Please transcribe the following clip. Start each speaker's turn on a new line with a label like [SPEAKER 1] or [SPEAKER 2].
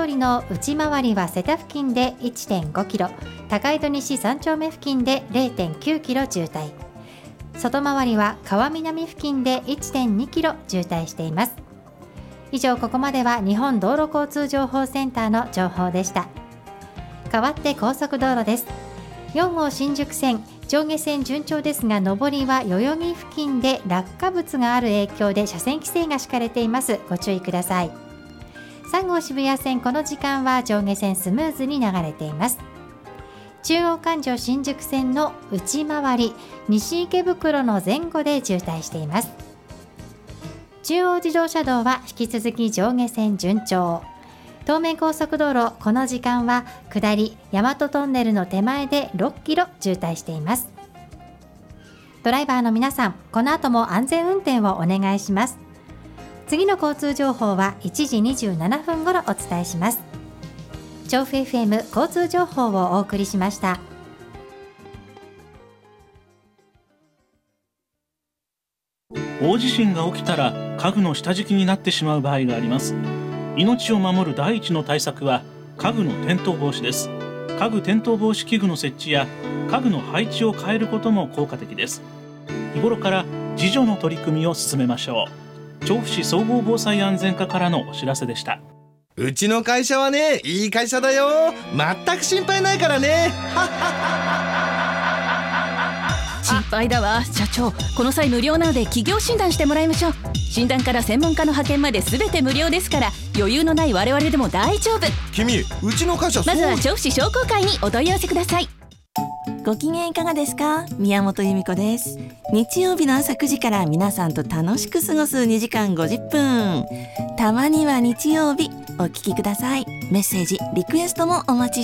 [SPEAKER 1] 通りの内回りは瀬田付近で 1.5 キロ、高井戸西3丁目付近で 0.9 キロ渋滞、外回りは川南付近で 1.2 キロ渋滞しています。以上、ここまでは日本道路交通情報センターの情報でした。代わって高速道路です。4号新宿線上下線順調ですが、上りは代々木付近で落下物がある影響で車線規制が敷かれています。ご注意ください。3号渋谷線、この時間は上下線スムーズに流れています。中央環状新宿線の内回り、西池袋の前後で渋滞しています。中央自動車道は引き続き上下線順調。東名高速道路、この時間は下り大和トンネルの手前で6キロ渋滞しています。ドライバーの皆さん、この後も安全運転をお願いします。次の交通情報は1時27分頃お伝えします。調布 FM 交通情報をお送りしました。
[SPEAKER 2] 大地震が起きたら家具の下敷きになってしまう場合があります。命を守る第一の対策は家具の転倒防止です。家具転倒防止器具の設置や家具の配置を変えることも効果的です。日頃から自助の取り組みを進めましょう。調布市総合防災安全課からのお知らせでした。
[SPEAKER 3] うちの会社はね、いい会社だよ。全く心配ないからね。
[SPEAKER 4] 心配だわ社長。この際無料なので企業診断してもらいましょう。診断から専門家の派遣まで全て無料ですから、余裕のない我々でも大丈夫。
[SPEAKER 3] 君、うちの会社
[SPEAKER 4] まずは調布市商工会にお問い合わせください。
[SPEAKER 5] ご機嫌いかがですか？宮本由美子です。日曜日の朝9時から皆さんと楽しく過ごす2時間50分。たまには日曜日お聞きください。メッセージリクエストもお待ちして